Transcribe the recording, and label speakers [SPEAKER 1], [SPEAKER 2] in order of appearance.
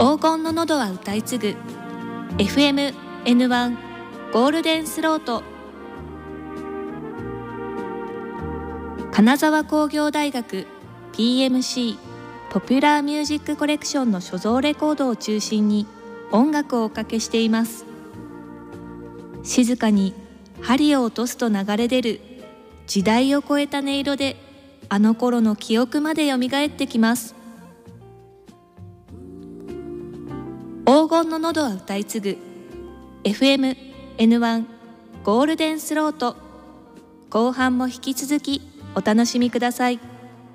[SPEAKER 1] 黄金の喉は歌い継ぐ FM-N1 ゴールデンスロート。金沢工業大学 PMC ポピュラーミュージックコレクションの所蔵レコードを中心に音楽をおかけしています。静かに針を落とすと流れ出る時代を超えた音色で、あの頃の記憶までよみがえってきます。黄金の喉は歌い継ぐ FM-N1 ゴールデンスロート。後半も引き続きお楽しみください。